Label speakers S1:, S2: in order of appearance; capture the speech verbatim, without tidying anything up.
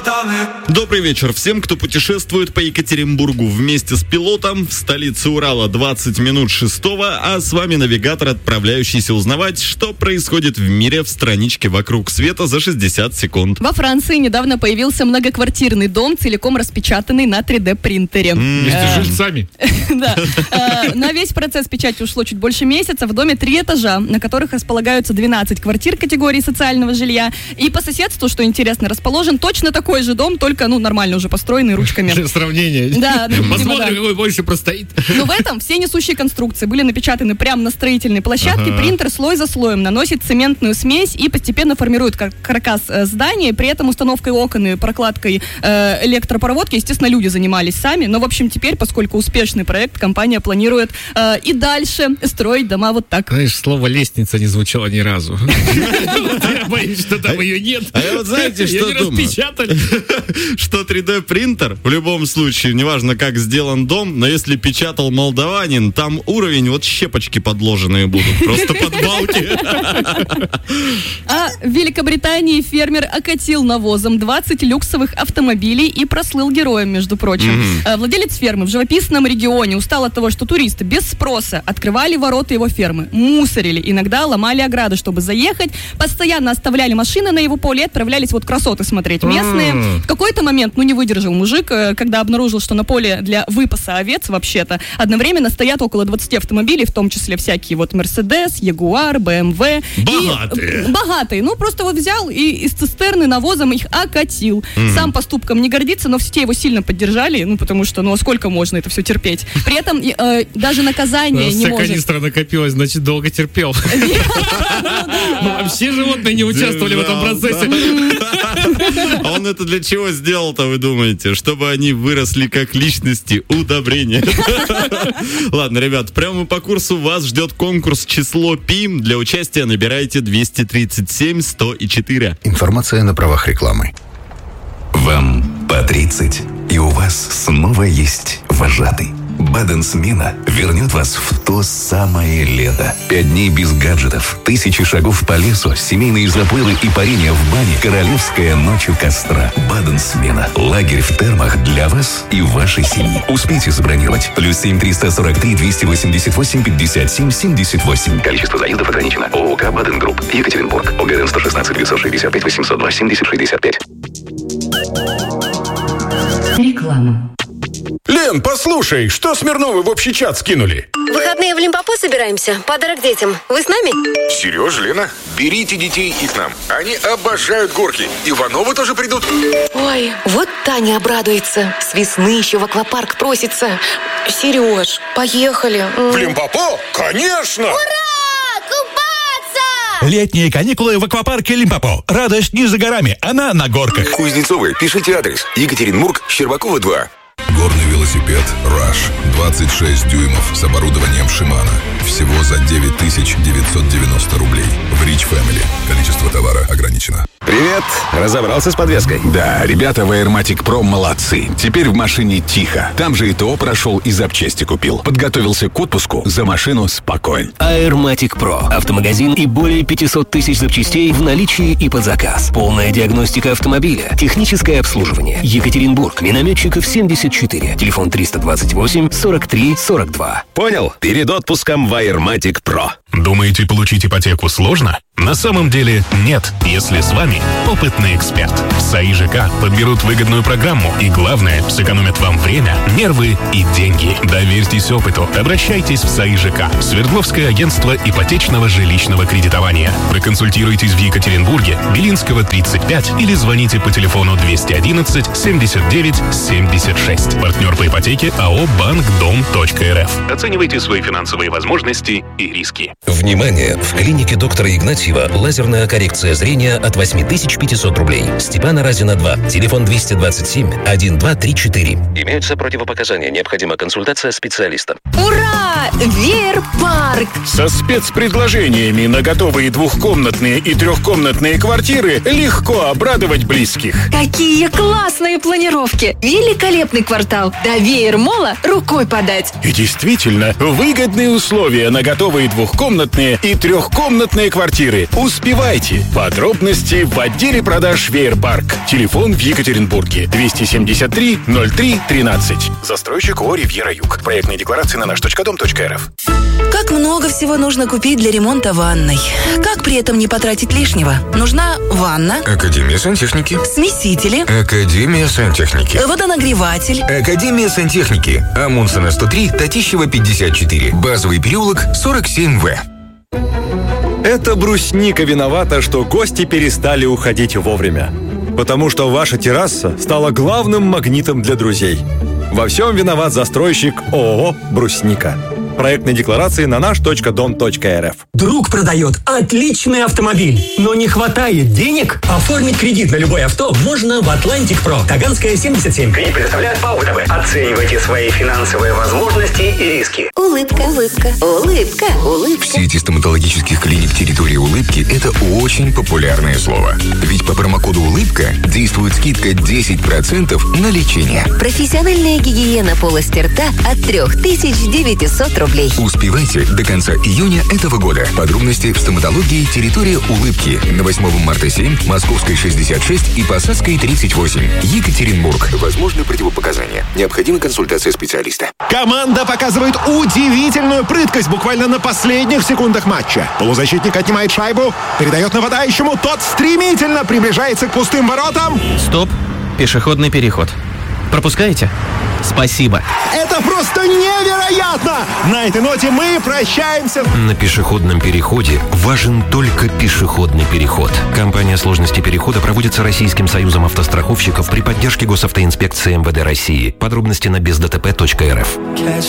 S1: Добрый вечер всем, кто путешествует по Екатеринбургу вместе с пилотом. В столице Урала двадцать минут шестого, а с вами навигатор, отправляющийся узнавать, что происходит в мире в страничке «Вокруг света» за шестьдесят секунд.
S2: Во Франции недавно появился многоквартирный дом, целиком распечатанный на три дэ принтере.
S3: Вместе с жильцами.
S2: Да. На весь процесс печати ушло чуть больше месяца. В доме три этажа, на которых располагаются двенадцать квартир категории социального жилья. И по соседству, что интересно, расположен точно такой же дом, только, ну, нормально уже построенный ручками.
S3: Для сравнения.
S2: Да.
S3: Посмотрим, какой больше простоит.
S2: Но в этом все несущие конструкции были напечатаны прямо на строительной площадке. Ага. Принтер слой за слоем наносит цементную смесь и постепенно формирует кар- каркас э, здания. При этом установкой окон и прокладкой э, электропроводки, естественно, люди занимались сами. Но, в общем, теперь, поскольку успешный проект, компания планирует э, и дальше строить дома вот так.
S3: Знаешь, слово «лестница» не звучало ни разу. Я боюсь, что там ее нет.
S1: А я вот знаете, что думаю? Что три дэ принтер в любом случае, неважно как сделан дом, но если печатал молдаванин, там уровень, вот щепочки подложенные будут, просто под балки.
S2: А в Великобритании фермер окатил навозом двадцать люксовых автомобилей и прослыл героем, между прочим. Mm-hmm. Владелец фермы в живописном регионе устал от того, что туристы без спроса открывали ворота его фермы, мусорили, иногда ломали ограды, чтобы заехать, постоянно оставляли машины на его поле и отправлялись вот красоты смотреть местные. Mm-hmm. В какой-то момент, ну, не выдержал мужик, когда обнаружил, что на поле для выпаса овец, вообще-то, одновременно стоят около двадцати автомобилей, в том числе всякие вот Мерседес, Ягуар, бэ эм вэ.
S1: Богатые.
S2: И, богатые. Ну, просто вот взял и из цистерны навозом их окатил. Mm-hmm. Сам поступком не гордится, но в сети его сильно поддержали, ну, потому что, ну, а сколько можно это все терпеть? При этом э, даже наказание не может.
S3: Канистра накопилась, значит, долго терпел. Все животные не участвовали в этом процессе.
S1: А он это для чего сделал-то, вы думаете? Чтобы они выросли как личности, удобрения. Ладно, ребят, прямо по курсу вас ждет конкурс «Число Пи». Для участия набирайте двести тридцать семь сто четыре.
S4: Информация на правах рекламы.
S5: Вам по тридцать, и у вас снова есть вожатый. Баден-смена вернет вас в то самое лето. Пять дней без гаджетов, тысячи шагов по лесу, семейные заплывы и парение в бане, королевская ночь у костра. Баден-смена. Лагерь в термах для вас и вашей семьи. Успейте забронировать. Плюс семь триста сорок три двести восемьдесят восемь пятьдесят семь семьдесят восемь. Количество заездов ограничено. ООК «Баден Групп». Екатеринбург. ОГРН сто шестнадцать девятьсот шестьдесят пять восемьсот два семьдесят шестьдесят пять.
S6: Реклама.
S7: Лен, послушай, что Смирновы в общий чат скинули?
S8: В выходные в Лимпопо собираемся. Подарок детям. Вы с нами?
S7: Сереж, Лена, берите детей и к нам. Они обожают горки. Ивановы тоже придут.
S8: Ой, вот Таня обрадуется. С весны еще в аквапарк просится. Сереж, поехали.
S7: В Лимпопо? Конечно!
S8: Ура! Купаться!
S9: Летние каникулы в аквапарке Лимпопо. Радость не за горами, она на горках.
S7: Кузнецовы, пишите адрес. Екатеринбург, Щербакова, два.
S10: Горный велосипед Rush двадцать шесть дюймов с оборудованием Shimano. Всего за девять тысяч девятьсот девяносто рублей. В Rich Family. Количество товара ограничено.
S11: Привет! Разобрался с подвеской?
S12: Да, ребята в Airmatic Pro молодцы. Теперь в машине тихо. Там же и ТО прошел, и запчасти купил. Подготовился к отпуску, за машину спокоен.
S13: Airmatic Pro. Автомагазин и более пятьсот тысяч запчастей в наличии и под заказ. Полная диагностика автомобиля. Техническое обслуживание. Екатеринбург. Минометчиков семьдесят четыре. Телефон триста двадцать восемь сорок три сорок два.
S11: Понял? Перед отпуском в Airmatic Pro.
S14: Думаете, получить ипотеку сложно? На самом деле нет, если с вами опытный эксперт. В САИ ЖК подберут выгодную программу и, главное, сэкономят вам время, нервы и деньги. Доверьтесь опыту. Обращайтесь в САИ ЖК. Свердловское агентство ипотечного жилищного кредитования. Проконсультируйтесь в Екатеринбурге, Белинского, тридцать пять или звоните по телефону двести одиннадцать семьдесят девять семьдесят шесть. Партнер по ипотеке АО «Банкдом.РФ». Оценивайте свои финансовые возможности и риски.
S15: Внимание! В клинике доктора Игнатьева лазерная коррекция зрения от восемь тысяч пятьсот рублей. Степана Разина два. Телефон двести двадцать семь один два три четыре. Имеются противопоказания. Необходима консультация специалиста.
S8: Ура! Веерпарк!
S7: Со спецпредложениями на готовые двухкомнатные и трехкомнатные квартиры легко обрадовать близких.
S8: Какие классные планировки! Великолепный квартал! До Веермола рукой подать.
S7: И действительно, выгодные условия на готовые двухкомнатные двухкомнатные и трехкомнатные квартиры. Успевайте! Подробности в отделе продаж «Веерпарк». Телефон в Екатеринбурге двести семьдесят три ноль три тринадцать. Застройщик ООО «Ривьера Юг». Проектные декларации на наш точка дом точка эр эф.
S16: Как много всего нужно купить для ремонта ванной. Как при этом не потратить лишнего? Нужна ванна.
S17: Академия сантехники.
S16: Смесители.
S17: Академия сантехники.
S16: Водонагреватель.
S17: Академия сантехники. Амундсена сто три, Татищева пятьдесят четыре. Базовый переулок сорок семь вэ.
S18: Это брусника виновата, что гости перестали уходить вовремя. Потому что ваша терраса стала главным магнитом для друзей. Во всем виноват застройщик ООО «Брусника». Проектные декларации на наш точка дом точка эр эф.
S19: Друг продает отличный автомобиль, но не хватает денег? Оформить кредит на любое авто можно в Atlantic Pro. Таганская, семьдесят семь. Кредит предоставляет ПАО ВТБ. Оценивайте свои финансовые возможности и риски.
S8: Улыбка, улыбка, улыбка, улыбка.
S17: В сети стоматологических клиник территории улыбки это очень популярное слово. Ведь по промокоду «Улыбка» действует скидка десять процентов на лечение.
S8: Профессиональная гигиена полости рта от три тысячи девятьсот рублей.
S17: Успевайте до конца июня этого года. Подробности в стоматологии территория улыбки на восьмого марта семь, Московской шестьдесят шесть и Посадской тридцать восемь. Екатеринбург. Возможны противопоказания. Необходима консультация специалиста.
S20: Команда показывает удивительную прыткость буквально на последних секундах матча. Полузащитник отнимает шайбу, передает нападающему, тот стремительно приближается к пустым воротам.
S21: Стоп. Пешеходный переход. Пропускаете? Спасибо.
S20: Это просто невероятно! На этой ноте мы прощаемся.
S22: На пешеходном переходе важен только пешеходный переход. Компания сложности перехода проводится Российским союзом автостраховщиков при поддержке госавтоинспекции эм вэ дэ России. Подробности на без дэ тэ пэ точка эр эф.